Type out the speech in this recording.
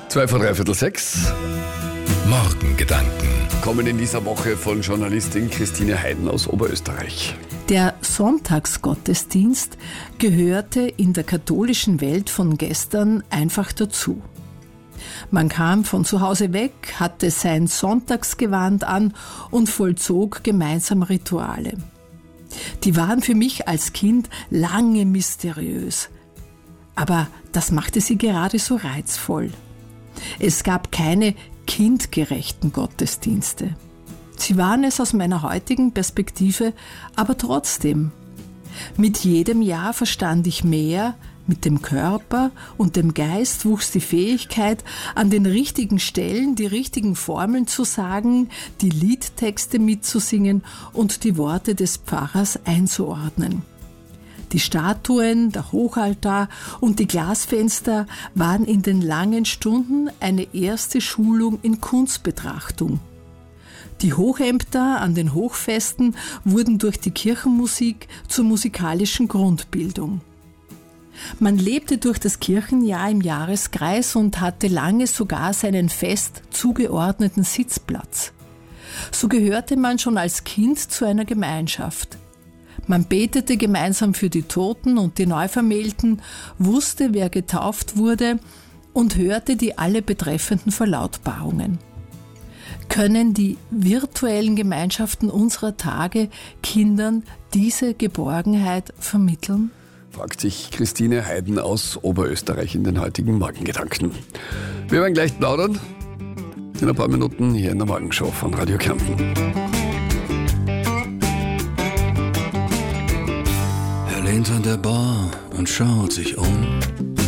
5:45. Morgengedanken. Kommen in dieser Woche von Journalistin Christine Heiden aus Oberösterreich. Der Sonntagsgottesdienst gehörte in der katholischen Welt von gestern einfach dazu. Man kam von zu Hause weg, hatte sein Sonntagsgewand an und vollzog gemeinsam Rituale. Die waren für mich als Kind lange mysteriös. Aber das machte sie gerade so reizvoll. Es gab keine kindgerechten Gottesdienste. Sie waren es aus meiner heutigen Perspektive, aber trotzdem. Mit jedem Jahr verstand ich mehr, mit dem Körper und dem Geist wuchs die Fähigkeit, an den richtigen Stellen die richtigen Formeln zu sagen, die Liedtexte mitzusingen und die Worte des Pfarrers einzuordnen. Die Statuen, der Hochaltar und die Glasfenster waren in den langen Stunden eine erste Schulung in Kunstbetrachtung. Die Hochämter an den Hochfesten wurden durch die Kirchenmusik zur musikalischen Grundbildung. Man lebte durch das Kirchenjahr im Jahreskreis und hatte lange sogar seinen fest zugeordneten Sitzplatz. So gehörte man schon als Kind zu einer Gemeinschaft. Man betete gemeinsam für die Toten und die Neuvermählten, wusste, wer getauft wurde und hörte die alle betreffenden Verlautbarungen. Können die virtuellen Gemeinschaften unserer Tage Kindern diese Geborgenheit vermitteln? Fragt sich Christine Heiden aus Oberösterreich in den heutigen Morgengedanken. Wir werden gleich plaudern. In ein paar Minuten hier in der Morgenshow von Radio Kärnten. Er lehnt an der Bar und schaut sich um.